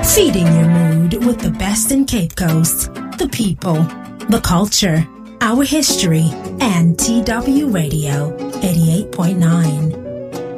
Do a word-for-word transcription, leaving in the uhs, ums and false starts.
Feeding your mood with the best in Cape Coast, the people, the culture, our history, and T W Radio eighty-eight point nine.